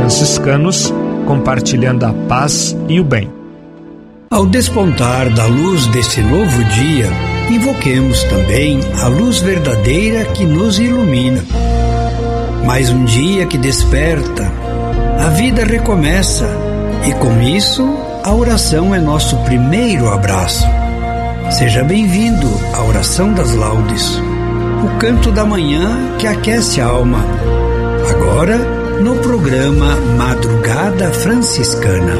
franciscanos, compartilhando a paz e o bem. Ao despontar da luz desse novo dia, invoquemos também a luz verdadeira que nos ilumina. Mais um dia que desperta, a vida recomeça e com isso a oração é nosso primeiro abraço. Seja bem-vindo à Oração das Laudes, o canto da manhã que aquece a alma. Agora, no programa Madrugada Franciscana.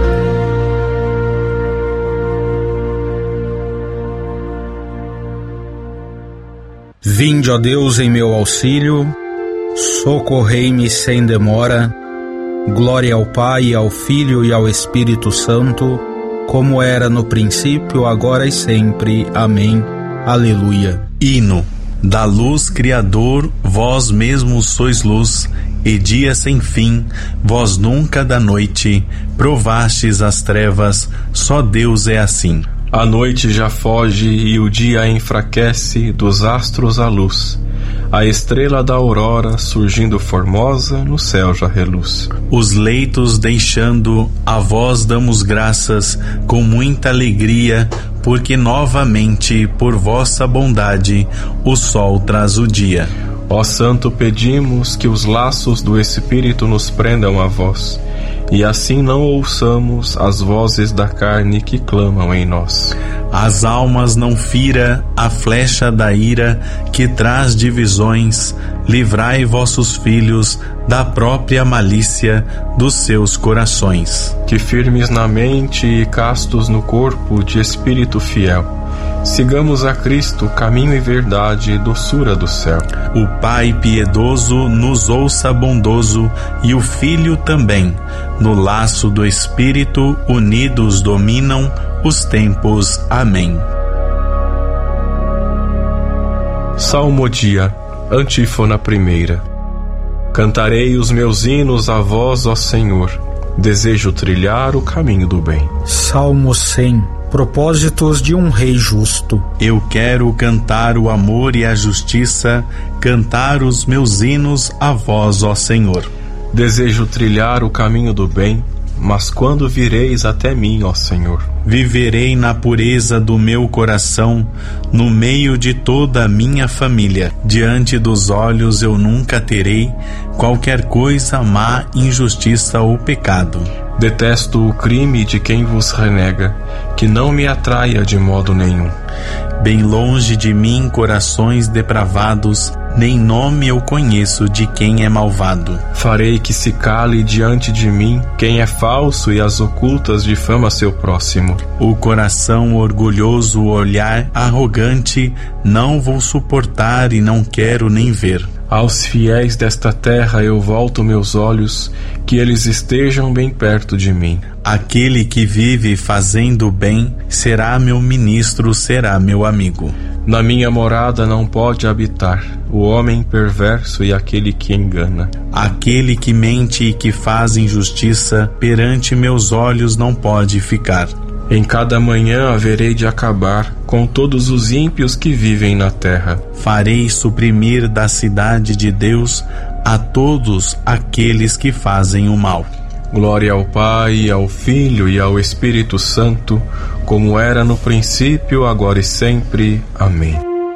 Vinde, ó Deus, em meu auxílio, socorrei-me sem demora. Glória ao Pai, ao Filho e ao Espírito Santo, como era no princípio, agora e sempre. Amém. Aleluia. Hino. Da luz Criador, vós mesmos sois luz, e dia sem fim, vós nunca da noite provastes as trevas, só Deus é assim. A noite já foge e o dia enfraquece, dos astros a luz. A estrela da aurora, surgindo formosa, no céu já reluz. Os leitos deixando, a vós damos graças, com muita alegria, porque novamente, por vossa bondade, o sol traz o dia. Ó Santo, pedimos que os laços do Espírito nos prendam a vós, e assim não ouçamos as vozes da carne que clamam em nós. As almas não fira a flecha da ira que traz divisões, livrai vossos filhos da própria malícia dos seus corações. Que firmes na mente e castos no corpo de espírito fiel, sigamos a Cristo, caminho e verdade, doçura do céu. O Pai piedoso nos ouça bondoso e o Filho também. No laço do Espírito unidos dominam os tempos. Amém. Salmodia, antífona primeira. Cantarei os meus hinos a vós, ó Senhor. Desejo trilhar o caminho do bem. Salmo 100. Propósitos de um rei justo. Eu quero cantar o amor e a justiça, cantar os meus hinos a vós, ó Senhor. Desejo trilhar o caminho do bem, mas quando vireis até mim, ó Senhor? Viverei na pureza do meu coração, no meio de toda a minha família. Diante dos olhos eu nunca terei qualquer coisa má, injustiça ou pecado. Detesto o crime de quem vos renega, que não me atraia de modo nenhum. Bem longe de mim corações depravados, nem nome eu conheço de quem é malvado. Farei que se cale diante de mim quem é falso e as ocultas difama seu próximo. O coração orgulhoso, o olhar arrogante, não vou suportar e não quero nem ver. Aos fiéis desta terra eu volto meus olhos, que eles estejam bem perto de mim. Aquele que vive fazendo bem será meu ministro, será meu amigo. Na minha morada não pode habitar o homem perverso e aquele que engana. Aquele que mente e que faz injustiça, perante meus olhos não pode ficar. Em cada manhã haverei de acabar com todos os ímpios que vivem na terra. Farei suprimir da cidade de Deus a todos aqueles que fazem o mal. Glória ao Pai, ao Filho e ao Espírito Santo, como era no princípio, agora e sempre. Amém.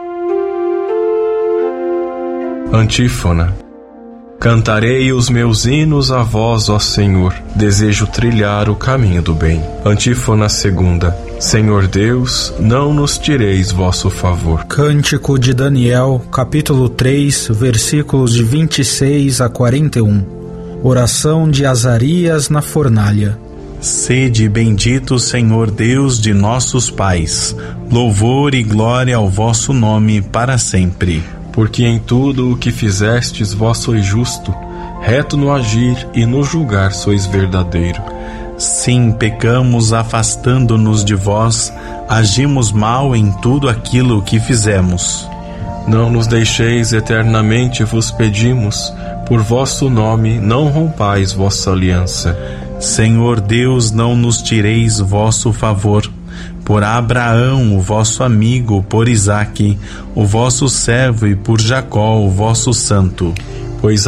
Antífona. Cantarei os meus hinos a vós, ó Senhor, desejo trilhar o caminho do bem. Antífona segunda. Senhor Deus, não nos tireis vosso favor. Cântico de Daniel, capítulo 3, versículos de 26 a 41. Oração de Azarias na fornalha. Sede bendito, Senhor Deus de nossos pais, louvor e glória ao vosso nome para sempre. Porque em tudo o que fizestes vós sois justo, reto no agir e no julgar sois verdadeiro. Sim, pecamos afastando-nos de vós, agimos mal em tudo aquilo que fizemos. Não nos deixeis eternamente, vos pedimos, por vosso nome não rompais vossa aliança. Senhor Deus, não nos tireis vosso favor. Por Abraão, o vosso amigo, por Isaque, o vosso servo, e por Jacó, o vosso santo. Pois a eles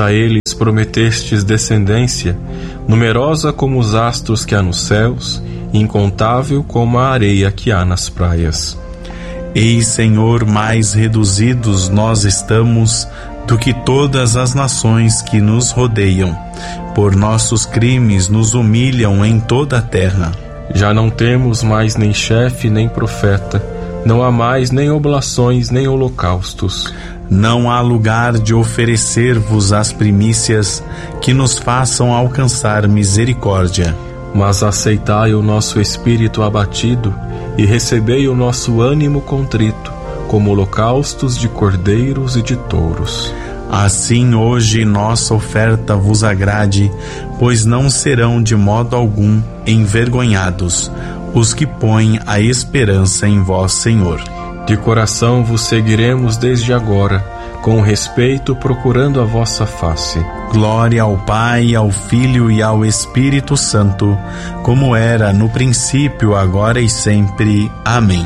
prometestes descendência, numerosa como os astros que há nos céus, incontável como a areia que há nas praias. Eis, Senhor, mais reduzidos nós estamos do que todas as nações que nos rodeiam. Por nossos crimes nos humilham em toda a terra. Já não temos mais nem chefe nem profeta, não há mais nem oblações nem holocaustos. Não há lugar de oferecer-vos as primícias que nos façam alcançar misericórdia. Mas aceitai o nosso espírito abatido e recebei o nosso ânimo contrito, como holocaustos de cordeiros e de touros. Assim hoje nossa oferta vos agrade, pois não serão de modo algum envergonhados os que põem a esperança em vós, Senhor. De coração vos seguiremos desde agora, com respeito procurando a vossa face. Glória ao Pai, ao Filho e ao Espírito Santo, como era no princípio, agora e sempre. Amém.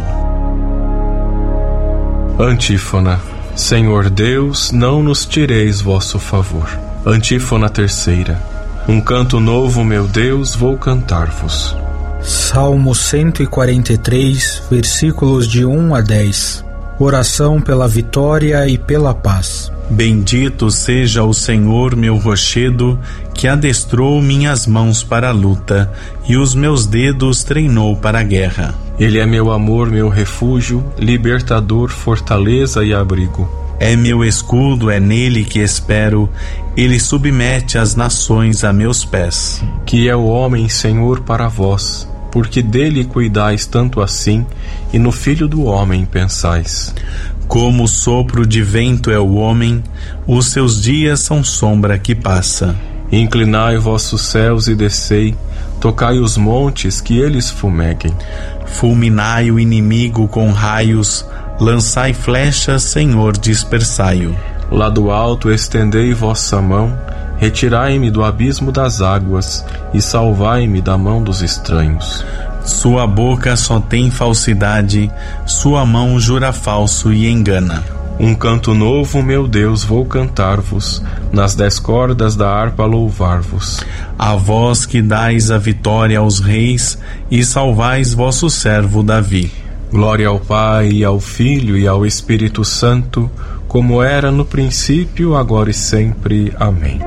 Antífona. Senhor Deus, não nos tireis vosso favor. Antífona terceira. Um canto novo, meu Deus, vou cantar-vos. Salmo 143, versículos de 1 a 10. Oração pela vitória e pela paz. Bendito seja o Senhor, meu rochedo, que adestrou minhas mãos para a luta e os meus dedos treinou para a guerra. Ele é meu amor, meu refúgio, libertador, fortaleza e abrigo. É meu escudo, é nele que espero. Ele submete as nações a meus pés. Que é o homem, Senhor, para vós, porque dele cuidais tanto assim, e no Filho do homem pensais. Como o sopro de vento é o homem, os seus dias são sombra que passa. Inclinai vossos céus e descei, tocai os montes, que eles fumeguem. Fulminai o inimigo com raios, lançai flechas, Senhor, dispersai-o. Lá do alto estendei vossa mão, retirai-me do abismo das águas e salvai-me da mão dos estranhos. Sua boca só tem falsidade, sua mão jura falso e engana. Um canto novo, meu Deus, vou cantar-vos, nas 10 cordas da harpa louvar-vos. A vós que dais a vitória aos reis e salvais vosso servo Davi. Glória ao Pai, e ao Filho e ao Espírito Santo, como era no princípio, agora e sempre. Amém.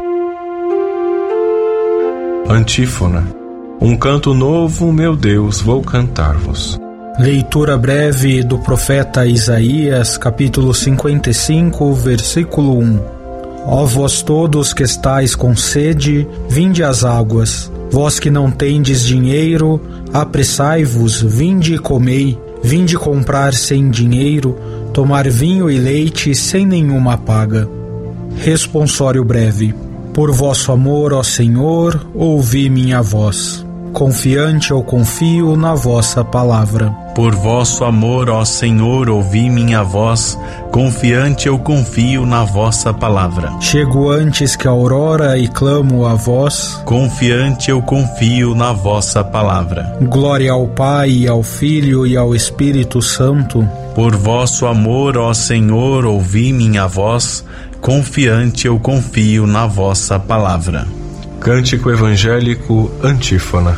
Antífona. Um canto novo, meu Deus, vou cantar-vos. Leitura breve do profeta Isaías, capítulo 55, versículo 1. Ó vós todos que estáis com sede, vinde às águas. Vós que não tendes dinheiro, apressai-vos, vinde e comei. Vinde comprar sem dinheiro, tomar vinho e leite sem nenhuma paga. Responsório breve. Por vosso amor, ó Senhor, ouvi minha voz. Confiante eu confio na vossa palavra. Por vosso amor, ó Senhor, ouvi minha voz, confiante eu confio na vossa palavra. Chego antes que a aurora e clamo a vós, confiante eu confio na vossa palavra. Glória ao Pai, e ao Filho e ao Espírito Santo. Por vosso amor, ó Senhor, ouvi minha voz, confiante eu confio na vossa palavra. Cântico evangélico, Antífona.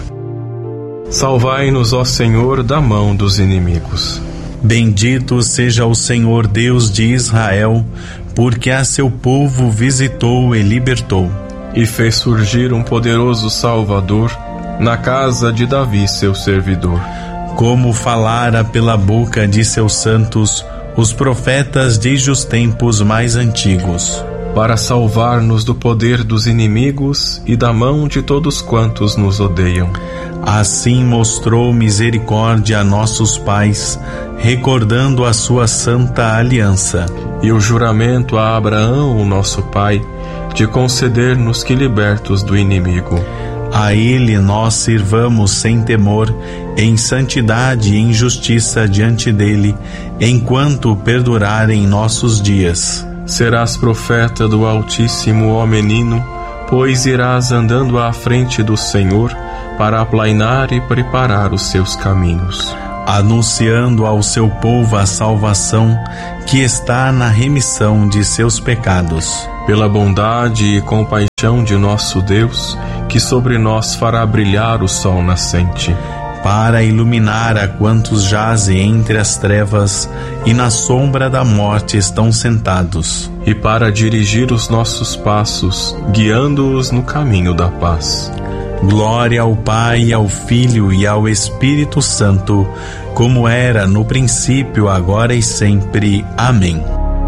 Salvai-nos, ó Senhor, da mão dos inimigos. Bendito seja o Senhor Deus de Israel, porque a seu povo visitou e libertou. E fez surgir um poderoso Salvador na casa de Davi, seu servidor. Como falara pela boca de seus santos, os profetas desde os tempos mais antigos. Para salvar-nos do poder dos inimigos e da mão de todos quantos nos odeiam. Assim mostrou misericórdia a nossos pais, recordando a sua santa aliança. E o juramento a Abraão, o nosso pai, de conceder-nos que libertos do inimigo. A ele nós sirvamos sem temor, em santidade e em justiça diante dele, enquanto perdurarem nossos dias. Serás profeta do Altíssimo, ó menino, pois irás andando à frente do Senhor para aplainar e preparar os seus caminhos. Anunciando ao seu povo a salvação que está na remissão de seus pecados. pela bondade e compaixão de nosso Deus, que sobre nós fará brilhar o sol nascente, para iluminar a quantos jazem entre as trevas e na sombra da morte estão sentados, e para dirigir os nossos passos, guiando-os no caminho da paz. Glória ao Pai, ao Filho e ao Espírito Santo, como era no princípio, agora e sempre. Amém.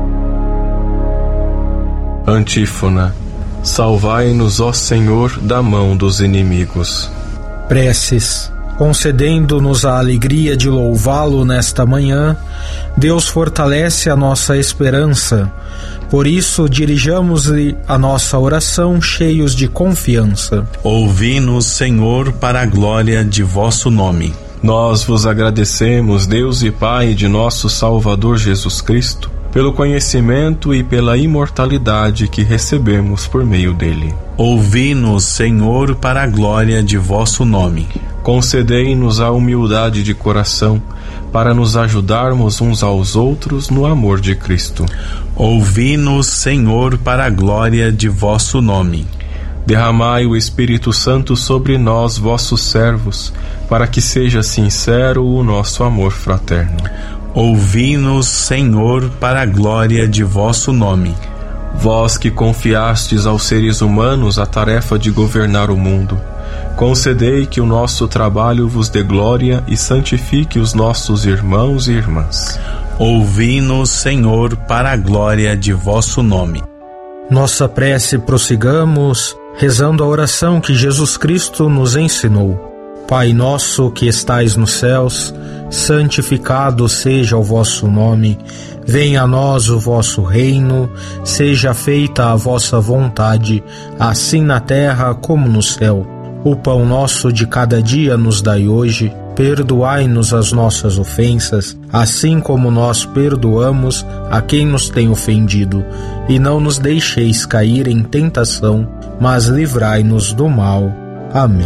Antífona. Salvai-nos, ó Senhor, da mão dos inimigos. Preces. Concedendo-nos a alegria de louvá-lo nesta manhã, Deus fortalece a nossa esperança. Por isso, dirijamos-lhe a nossa oração cheios de confiança. Ouvi-nos, Senhor, para a glória de vosso nome. Nós vos agradecemos, Deus e Pai de nosso Salvador Jesus Cristo, pelo conhecimento e pela imortalidade que recebemos por meio dele. Ouvi-nos, Senhor, para a glória de vosso nome. Concedei-nos a humildade de coração, para nos ajudarmos uns aos outros no amor de Cristo. Ouvi-nos, Senhor, para a glória de vosso nome. Derramai o Espírito Santo sobre nós, vossos servos, para que seja sincero o nosso amor fraterno. Ouvi-nos, Senhor, para a glória de vosso nome. Vós que confiastes aos seres humanos a tarefa de governar o mundo, concedei que o nosso trabalho vos dê glória e santifique os nossos irmãos e irmãs. Ouvi-nos, Senhor, para a glória de vosso nome. Nossa prece prossigamos, rezando a oração que Jesus Cristo nos ensinou. Pai nosso que estais nos céus, santificado seja o vosso nome. Venha a nós o vosso reino, seja feita a vossa vontade, assim na terra como no céu. O pão nosso de cada dia nos dai hoje, perdoai-nos as nossas ofensas, assim como nós perdoamos a quem nos tem ofendido, e não nos deixeis cair em tentação, mas livrai-nos do mal. Amém.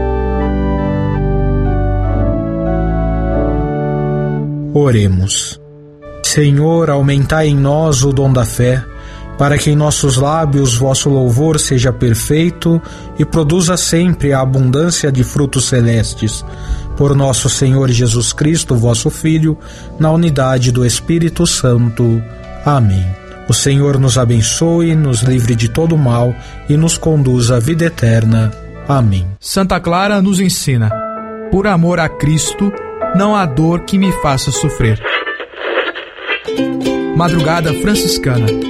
Oremos. Senhor, aumentai em nós o dom da fé, para que em nossos lábios vosso louvor seja perfeito e produza sempre a abundância de frutos celestes. Por nosso Senhor Jesus Cristo, vosso Filho, na unidade do Espírito Santo. Amém. O Senhor nos abençoe, nos livre de todo mal e nos conduza à vida eterna. Amém. Santa Clara nos ensina: por amor a Cristo, não há dor que me faça sofrer. Madrugada Franciscana.